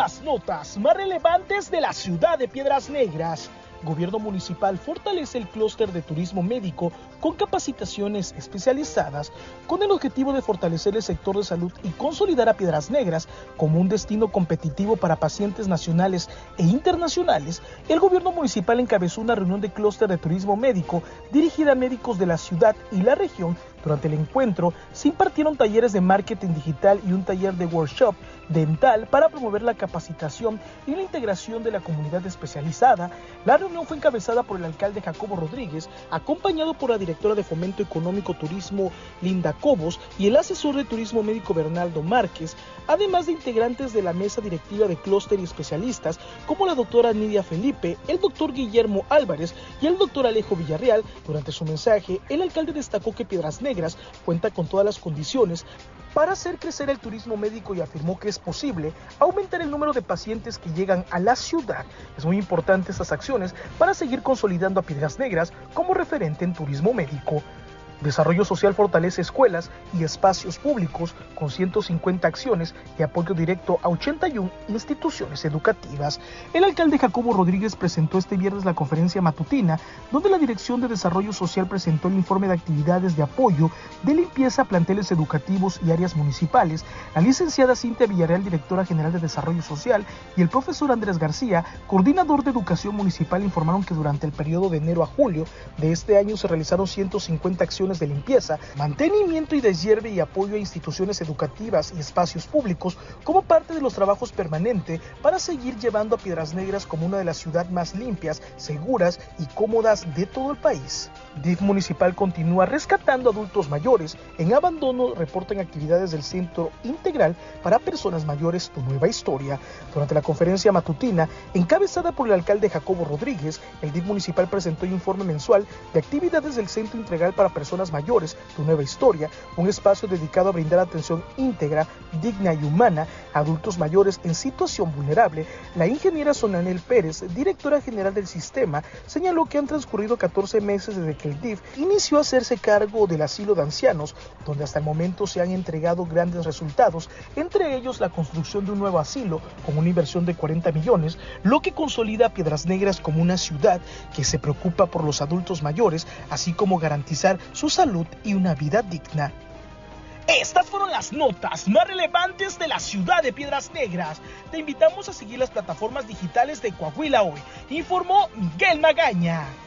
las notas más relevantes de la ciudad de Piedras Negras. Gobierno municipal fortalece el clúster de turismo médico con capacitaciones especializadas con el objetivo de fortalecer el sector de salud y consolidar a Piedras Negras como un destino competitivo para pacientes nacionales e internacionales. El gobierno municipal encabezó una reunión de clúster de turismo médico dirigida a médicos de la ciudad y la región. Durante el encuentro se impartieron talleres de marketing digital y un taller de workshop dental para promover la capacitación y la integración de la comunidad especializada. La reunión fue encabezada por el alcalde Jacobo Rodríguez, acompañado por la directora de Fomento Económico Turismo Linda Cobos y el asesor de Turismo Médico Bernardo Márquez, además de integrantes de la mesa directiva de clúster y especialistas como la doctora Nidia Felipe, el doctor Guillermo Álvarez y el doctor Alejo Villarreal. Durante su mensaje, el alcalde destacó que Piedras Negras cuenta con todas las condiciones para hacer crecer el turismo médico y afirmó que es posible aumentar el número de pacientes que llegan a la ciudad. Es muy importante estas acciones para seguir consolidando a Piedras Negras como referente en turismo médico. Desarrollo Social fortalece escuelas y espacios públicos con 150 acciones y apoyo directo a 81 instituciones educativas. El alcalde Jacobo Rodríguez presentó este viernes la conferencia matutina, donde la Dirección de Desarrollo Social presentó el informe de actividades de apoyo de limpieza a planteles educativos y áreas municipales. La licenciada Cintia Villarreal, directora general de Desarrollo Social, y el profesor Andrés García, coordinador de Educación Municipal, informaron que durante el periodo de enero a julio de este año se realizaron 150 acciones de limpieza, mantenimiento y deshierve y apoyo a instituciones educativas y espacios públicos como parte de los trabajos permanentes para seguir llevando a Piedras Negras como una de las ciudades más limpias, seguras y cómodas de todo el país. DIF municipal continúa rescatando adultos mayores en abandono, reportan actividades del Centro Integral para Personas Mayores Tu Nueva Historia. Durante la conferencia matutina, encabezada por el alcalde Jacobo Rodríguez, el DIF municipal presentó el informe mensual de actividades del Centro Integral para Personas Mayores Tu Nueva Historia, un espacio dedicado a brindar atención íntegra, digna y humana a adultos mayores en situación vulnerable. La ingeniera Sonanel Pérez, directora general del sistema, señaló que han transcurrido 14 meses desde que el DIF inició a hacerse cargo del asilo de ancianos, donde hasta el momento se han entregado grandes resultados, entre ellos la construcción de un nuevo asilo con una inversión de 40 millones, lo que consolida a Piedras Negras como una ciudad que se preocupa por los adultos mayores, así como garantizar su salud y una vida digna. Estas fueron las notas más relevantes de la ciudad de Piedras Negras. Te invitamos a seguir las plataformas digitales de Coahuila Hoy, informó Miguel Magaña.